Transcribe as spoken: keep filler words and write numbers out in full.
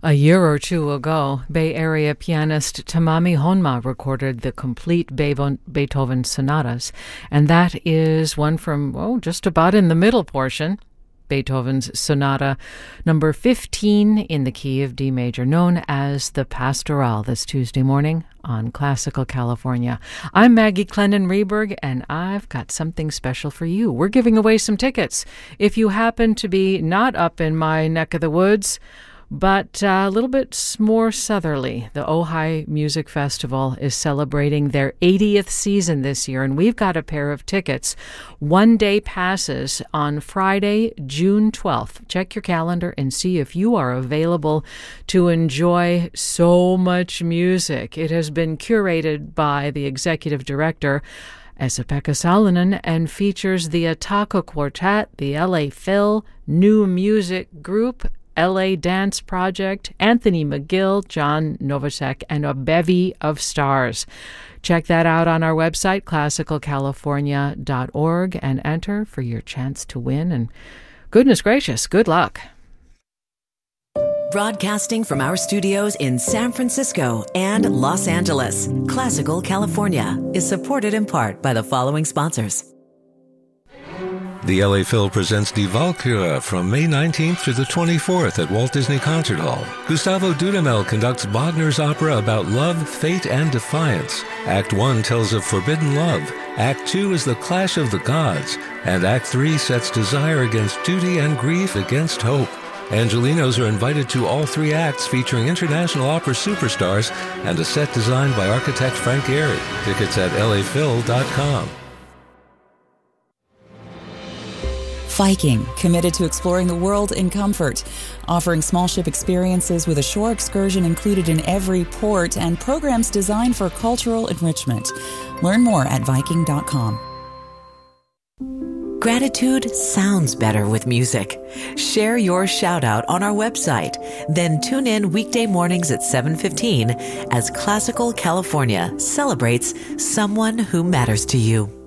A year or two ago, Bay Area pianist Tamami Honma recorded the complete Beethoven sonatas, and that is one from, oh, just about in the middle portion, Beethoven's Sonata number fifteen in the key of D major, known as the Pastoral, this Tuesday morning on Classical California. I'm Maggie Clennon-Reberg, and I've got something special for you. We're giving away some tickets. If you happen to be not up in my neck of the woods, but uh, a little bit more southerly, the Ojai Music Festival is celebrating their eightieth season this year, and we've got a pair of tickets, one-day passes on Friday, June twelfth. Check your calendar and see if you are available to enjoy so much music. It has been curated by the executive director, Esa-Pekka Salonen, and features the Ataka Quartet, the L A Phil, New Music Group, L A Dance Project, Anthony McGill, John Novosek, and a bevy of stars. Check that out on our website, classical california dot org, and enter for your chance to win. And goodness gracious, good luck. Broadcasting from our studios in San Francisco and Los Angeles, Classical California is supported in part by the following sponsors. The L A Phil presents Die Walküre from May nineteenth to the twenty-fourth at Walt Disney Concert Hall. Gustavo Dudamel conducts Wagner's opera about love, fate, and defiance. Act one tells of forbidden love. Act two is the clash of the gods. And Act three sets desire against duty and grief against hope. Angelinos are invited to all three acts featuring international opera superstars and a set designed by architect Frank Gehry. Tickets at L A Phil dot com. Viking, committed to exploring the world in comfort, offering small ship experiences with a shore excursion included in every port and programs designed for cultural enrichment. Learn more at Viking dot com. Gratitude sounds better with music. Share your shout out on our website. Then tune in weekday mornings at seven fifteen as Classical California celebrates someone who matters to you.